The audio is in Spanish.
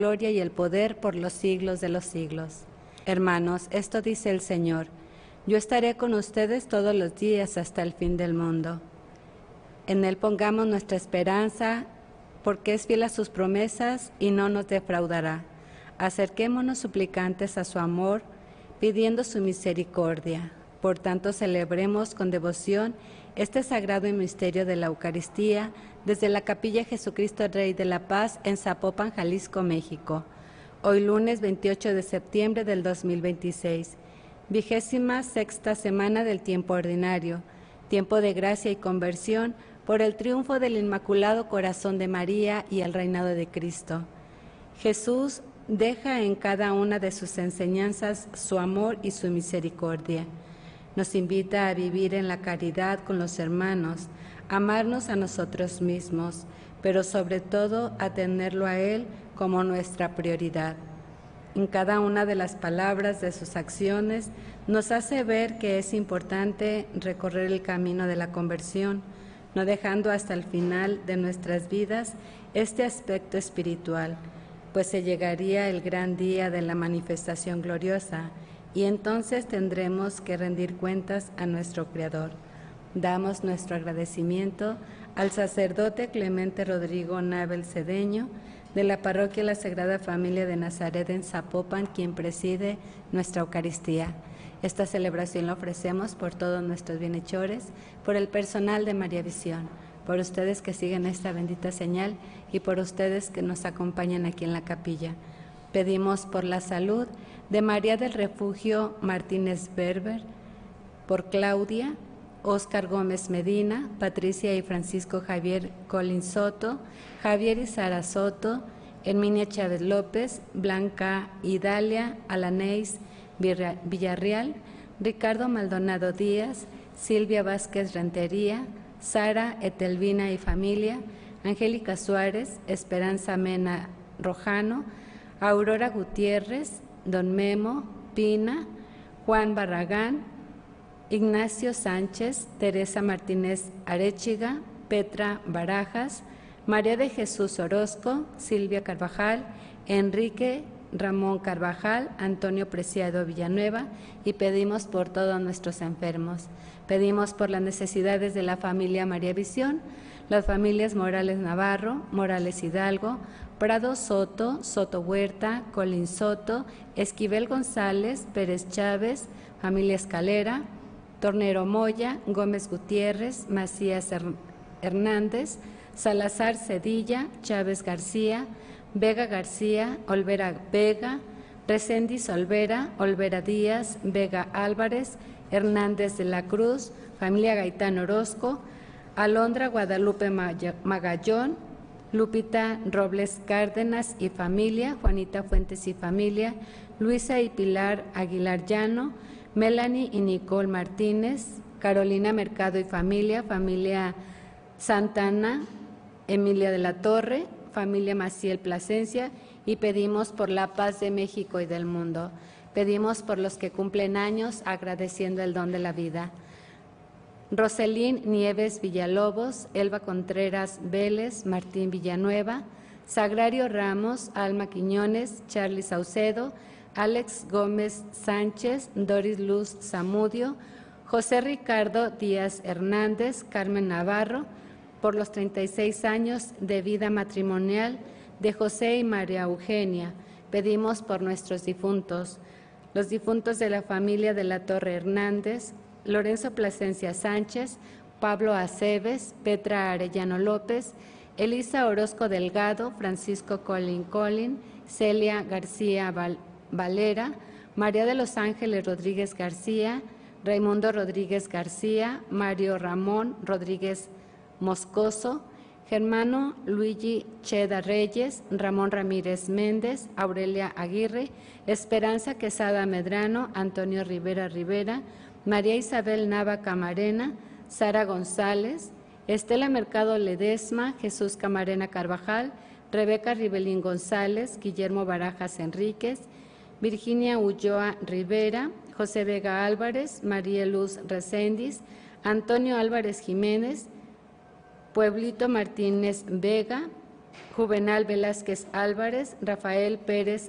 gloria y el poder por los siglos de los siglos. Hermanos, esto dice el Señor: yo estaré con ustedes todos los días hasta el fin del mundo. En Él pongamos nuestra esperanza, porque es fiel a sus promesas y no nos defraudará. Acerquémonos suplicantes a su amor, pidiendo su misericordia. Por tanto, celebremos con devoción este sagrado misterio de la Eucaristía desde la Capilla Jesucristo Rey de la Paz en Zapopan, Jalisco, México. Hoy lunes 28 de septiembre del 2026, 26ª semana del tiempo ordinario, tiempo de gracia y conversión por el triunfo del Inmaculado Corazón de María y el reinado de Cristo. Jesús deja en cada una de sus enseñanzas su amor y su misericordia. Nos invita a vivir en la caridad con los hermanos, a amarnos a nosotros mismos, pero sobre todo a tenerlo a Él como nuestra prioridad. En cada una de las palabras de sus acciones nos hace ver que es importante recorrer el camino de la conversión, no dejando hasta el final de nuestras vidas este aspecto espiritual, pues se llegaría el gran día de la manifestación gloriosa y entonces tendremos que rendir cuentas a nuestro Creador. Damos nuestro agradecimiento al sacerdote Clemente Rodrigo Nabel Cedeño, de la Parroquia La Sagrada Familia de Nazaret en Zapopan, quien preside nuestra Eucaristía. Esta celebración la ofrecemos por todos nuestros bienhechores, por el personal de María Visión, por ustedes que siguen esta bendita señal y por ustedes que nos acompañan aquí en la capilla. Pedimos por la salud de María del Refugio Martínez Berber, por Claudia, Óscar Gómez Medina, Patricia y Francisco Javier Colín Soto, Javier y Sara Soto, Herminia Chávez López, Blanca Idalia Alaneis Villarreal, Ricardo Maldonado Díaz, Silvia Vázquez Rentería, Sara Etelvina y familia, Angélica Suárez, Esperanza Mena Rojano, Aurora Gutiérrez, Don Memo, Pina, Juan Barragán, Ignacio Sánchez, Teresa Martínez Arechiga, Petra Barajas, María de Jesús Orozco, Silvia Carvajal, Enrique Ramón Carvajal, Antonio Preciado Villanueva, y pedimos por todos nuestros enfermos. Pedimos por las necesidades de la familia María Visión, las familias Morales Navarro, Morales Hidalgo, Prado Soto, Soto Huerta, Colín Soto, Esquivel González, Pérez Chávez, familia Escalera, Tornero Moya, Gómez Gutiérrez, Macías Hernández, Salazar Cedilla, Chávez García, Vega García, Olvera Vega, Reséndiz Olvera, Olvera Díaz, Vega Álvarez, Hernández de la Cruz, familia Gaitán Orozco, Alondra Guadalupe Magallón, Lupita Robles Cárdenas y familia, Juanita Fuentes y familia, Luisa y Pilar Aguilar Llano, Melanie y Nicole Martínez, Carolina Mercado y familia, familia Santana, Emilia de la Torre, familia Maciel Plasencia, y pedimos por la paz de México y del mundo. Pedimos por los que cumplen años, agradeciendo el don de la vida. Roselín Nieves Villalobos, Elba Contreras Vélez, Martín Villanueva, Sagrario Ramos, Alma Quiñones, Charly Saucedo, Alex Gómez Sánchez, Doris Luz Zamudio, José Ricardo Díaz Hernández, Carmen Navarro, por los 36 años de vida matrimonial de José y María Eugenia. Pedimos por nuestros difuntos, los difuntos de la familia de la Torre Hernández, Lorenzo Plasencia Sánchez, Pablo Aceves, Petra Arellano López, Elisa Orozco Delgado, Francisco Colin, Celia García Valera, María de los Ángeles Rodríguez García, Raimundo Rodríguez García, Mario Ramón Rodríguez Moscoso, Germano Luigi Cheda Reyes, Ramón Ramírez Méndez, Aurelia Aguirre, Esperanza Quesada Medrano, Antonio Rivera Rivera, María Isabel Nava Camarena, Sara González, Estela Mercado Ledesma, Jesús Camarena Carvajal, Rebeca Ribelín González, Guillermo Barajas Enríquez, Virginia Ulloa Rivera, José Vega Álvarez, María Luz Reséndiz, Antonio Álvarez Jiménez, Pueblito Martínez Vega, Juvenal Velázquez Álvarez, Rafael Pérez